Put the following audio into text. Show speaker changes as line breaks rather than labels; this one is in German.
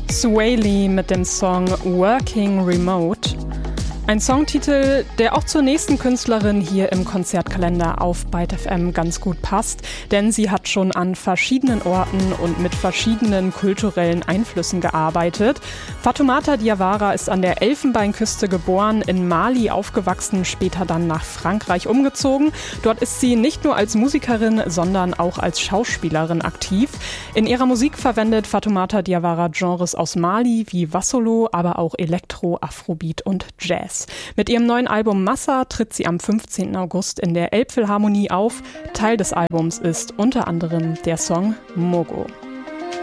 Swae Lee mit dem Song Working Remote. Ein Songtitel, der auch zur nächsten Künstlerin hier im Konzertkalender auf Byte FM ganz gut passt, denn sie hat schon an verschiedenen Orten und mit verschiedenen kulturellen Einflüssen gearbeitet. Fatoumata Diawara ist an der Elfenbeinküste geboren, in Mali aufgewachsen, später dann nach Frankreich umgezogen. Dort ist sie nicht nur als Musikerin, sondern auch als Schauspielerin aktiv. In ihrer Musik verwendet Fatoumata Diawara Genres aus Mali wie Wassolo, aber auch Elektro, Afrobeat und Jazz. Mit ihrem neuen Album Massa tritt sie am 15. August in der Elbphilharmonie auf. Teil des Albums ist unter anderem der Song Mogo.